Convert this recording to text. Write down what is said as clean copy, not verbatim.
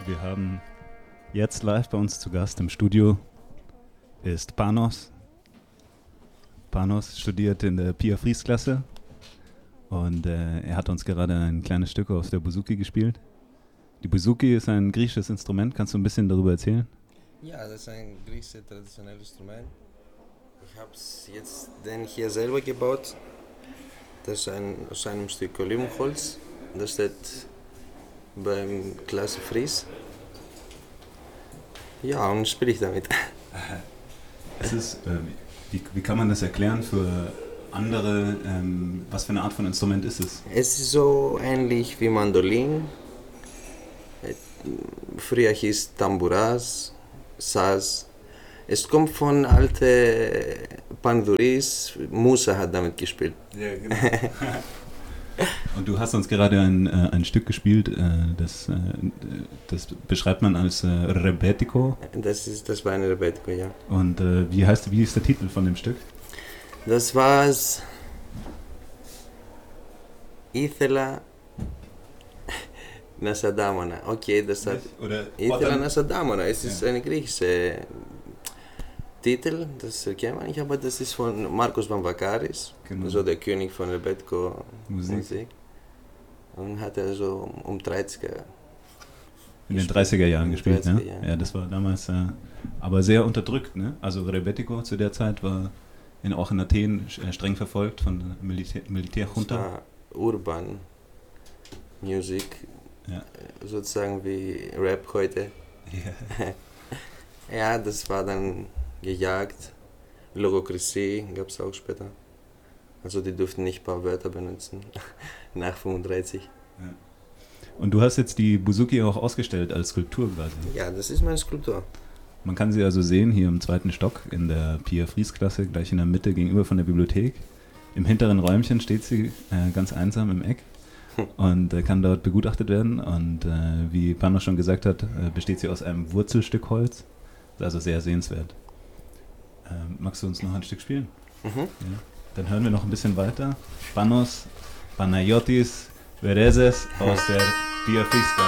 Wir haben jetzt live bei uns zu Gast im Studio ist Panos. Panos studiert in der Pia Fries Klasse und er hat uns gerade ein kleines Stück aus der Bouzouki gespielt. Die Bouzouki ist ein griechisches Instrument. Kannst du ein bisschen darüber erzählen? Ja, das ist ein griechisches traditionelles Instrument. Ich habe es jetzt hier selber gebaut. Das ist aus einem Stück Olivenholz. Das steht beim Klasse Fries. Ja, und spiele ich damit. Es ist, wie kann man das erklären für andere? Was für eine Art von Instrument ist es? Es ist so ähnlich wie Mandolin. Früher hieß Tambouras, Saz. Es kommt von alten Panduris. Musa hat damit gespielt. Ja, genau. Und du hast uns gerade ein Stück gespielt, das beschreibt man als Rebetiko. Das war ein Rebetiko, ja. Und wie ist der Titel von dem Stück? Das war's. Ήθελα να σε αντάμωνα. Okay, das hat. Ήθελα να σε αντάμωνα. Es ist ein griechischer Titel, das kennt man nicht, aber das ist von Marcos Bambakaris, genau. So der König von Rebetiko Musik. Und hat er so um 30er. In den 30er Jahren gespielt, ne? Ja, das war damals aber sehr unterdrückt, ne? Also Rebetiko zu der Zeit war auch in Athen streng verfolgt von Militärjunta. Das war Urban Music, ja. Sozusagen wie Rap heute. Yeah. Ja, das war dann gejagt. Logokrisie gab es auch später. Also die durften nicht ein paar Wörter benutzen, nach 35. Ja. Und du hast jetzt die Bouzouki auch ausgestellt als Skulptur quasi? Ja, das ist meine Skulptur. Man kann sie also sehen hier im 2. Stock in der Pia Fries Klasse, gleich in der Mitte gegenüber von der Bibliothek. Im hinteren Räumchen steht sie ganz einsam im Eck und kann dort begutachtet werden. Und wie Panos schon gesagt hat, besteht sie aus einem Wurzelstück Holz. Ist also sehr sehenswert. Magst du uns noch ein Stück spielen? Mhm. Ja. Dann hören wir noch ein bisschen weiter. Panos Panayotis Verezes aus der Pia Fries Klasse.